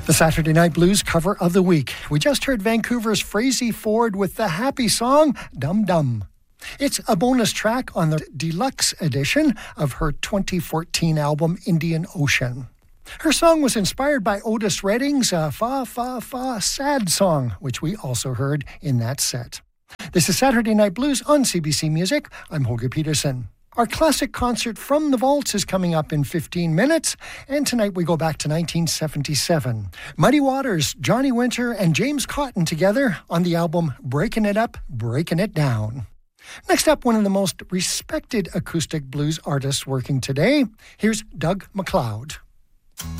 The Saturday Night Blues cover of the week. We just heard Vancouver's Frazey Ford with the happy song, Dum Dum. It's a bonus track on the deluxe edition of her 2014 album, Indian Ocean. Her song was inspired by Otis Redding's Fa Fa Fa Sad song, which we also heard in that set. This is Saturday Night Blues on CBC Music. I'm Holger Peterson. Our classic concert from the Vaults is coming up in 15 minutes, and tonight we go back to 1977. Muddy Waters, Johnny Winter, and James Cotton together on the album Breaking It Up, Breaking It Down. Next up, one of the most respected acoustic blues artists working today. Here's Doug MacLeod.